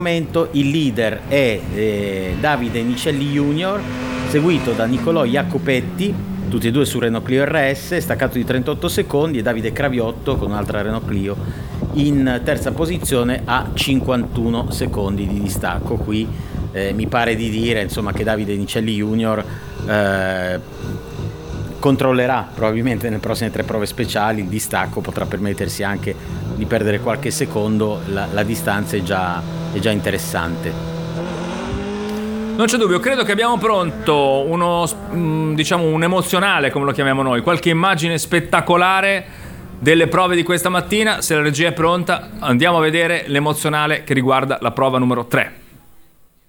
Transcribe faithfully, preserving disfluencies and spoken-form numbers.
momento il leader è eh, Davide Nicelli Junior, seguito da Nicolò Jacopetti, tutti e due su Renault Clio R S, staccato di trentotto secondi, e Davide Craviotto con un'altra Renault Clio in terza posizione a cinquantuno secondi di distacco. Qui eh, mi pare di dire insomma che Davide Nicelli Junior eh, controllerà probabilmente nelle prossime tre prove speciali il distacco, potrà permettersi anche di perdere qualche secondo, la, la distanza è già, è già interessante. Non c'è dubbio, credo che abbiamo pronto uno, diciamo, un emozionale, come lo chiamiamo noi, qualche immagine spettacolare delle prove di questa mattina. Se la regia è pronta, andiamo a vedere l'emozionale che riguarda la prova numero tre.